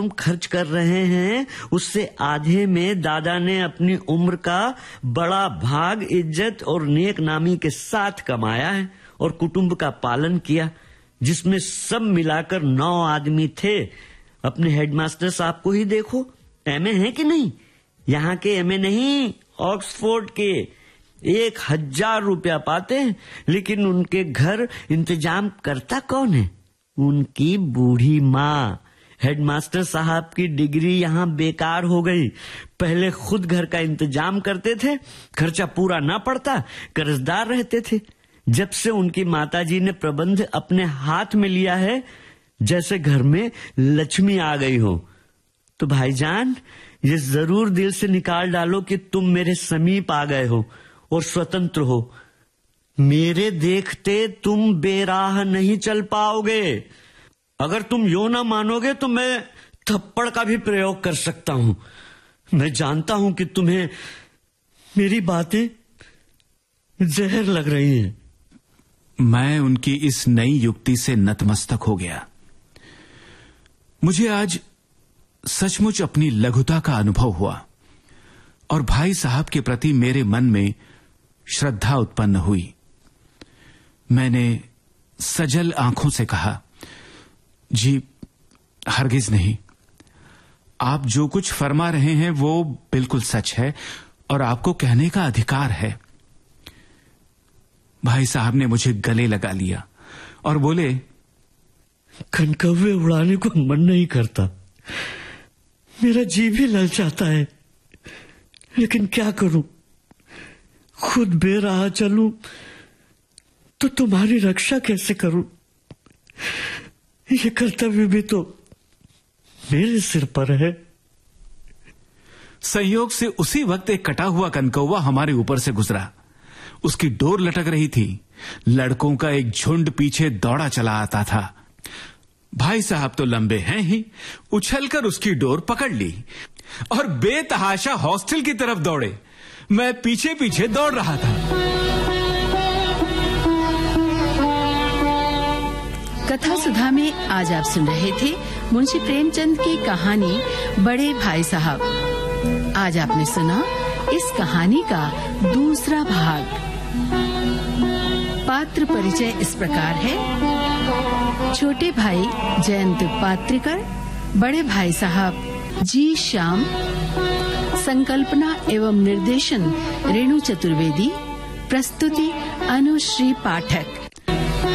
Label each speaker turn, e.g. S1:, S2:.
S1: खर्च कर रहे हैं उससे आधे में दादा ने अपनी उम्र का बड़ा भाग इज्जत और नेक नामी के साथ कमाया है और कुटुंब का पालन किया, जिसमें सब मिलाकर 9 आदमी थे। अपने हेडमास्टर साहब को ही देखो, एमए है कि नहीं? यहाँ के एमए नहीं, ऑक्सफोर्ड के। 1000 रुपया पाते हैं, लेकिन उनके घर इंतजाम करता कौन है? उनकी बूढ़ी माँ। हेडमास्टर साहब की डिग्री यहाँ बेकार हो गई। पहले खुद घर का इंतजाम करते थे, खर्चा पूरा ना पड़ता, कर्जदार रहते थे। जब से उनकी माताजी ने प्रबंध अपने हाथ में लिया है, जैसे घर में लक्ष्मी आ गई हो। तो भाईजान, ये जरूर दिल से निकाल डालो कि तुम मेरे समीप आ गए हो और स्वतंत्र हो। मेरे देखते तुम बेराह नहीं चल पाओगे। अगर तुम यो ना मानोगे तो मैं थप्पड़ का भी प्रयोग कर सकता हूं। मैं जानता हूं कि तुम्हें मेरी बातें जहर लग रही हैं।
S2: मैं उनकी इस नई युक्ति से नतमस्तक हो गया। मुझे आज सचमुच अपनी लघुता का अनुभव हुआ और भाई साहब के प्रति मेरे मन में श्रद्धा उत्पन्न हुई। मैंने सजल आंखों से कहा, जी हरगिज नहीं, आप जो कुछ फरमा रहे हैं वो बिल्कुल सच है और आपको कहने का अधिकार है। भाई साहब ने मुझे गले लगा लिया और बोले,
S1: कनकव्वे उड़ाने को मन नहीं करता, मेरा जी भी ललचाता है, लेकिन क्या करूं? खुद बेराह चलूं तो तुम्हारी रक्षा कैसे करूं? ये कर्तव्य भी तो मेरे सिर पर है।
S2: संयोग से उसी वक्त एक कटा हुआ कनकौवा हमारे ऊपर से गुजरा। उसकी डोर लटक रही थी। लड़कों का एक झुंड पीछे दौड़ा चला आता था। भाई साहब तो लंबे हैं ही, उछलकर उसकी डोर पकड़ ली और बेतहाशा हॉस्टल की तरफ दौड़े। मैं पीछे पीछे दौड़ रहा था।
S3: कथा सुधा में आज आप सुन रहे थे मुंशी प्रेमचंद की कहानी बड़े भाई साहब। आज आपने सुना इस कहानी का दूसरा भाग। पात्र परिचय इस प्रकार है: छोटे भाई जयंत पात्रिकर, बड़े भाई साहब जी श्याम, संकल्पना एवं निर्देशन रेणु चतुर्वेदी, प्रस्तुति अनुश्री पाठक।